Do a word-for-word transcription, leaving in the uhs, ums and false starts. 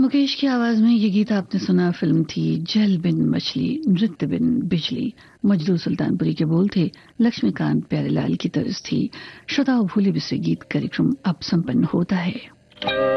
मुकेश की आवाज में ये गीत आपने सुना, फिल्म थी जल बिन मछली नृत्य बिन बिजली। मजरू सुल्तानपुरी के बोल थे, लक्ष्मीकांत प्यारेलाल की तर्ज थी। श्रोताओ, भूले बिसरे गीत कार्यक्रम अब संपन्न होता है।